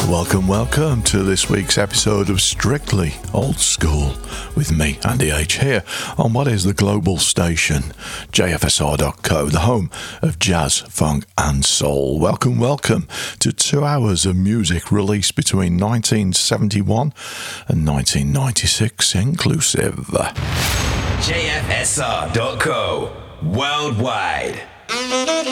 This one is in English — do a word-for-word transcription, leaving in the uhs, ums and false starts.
Welcome, welcome to this week's episode of Strictly Old School with me, Andy H, here on what is the global station, J F S R dot co, the home of jazz, funk and soul. Welcome, welcome to two hours of music released between nineteen seventy-one and nineteen ninety-six inclusive. J F S R dot co, worldwide.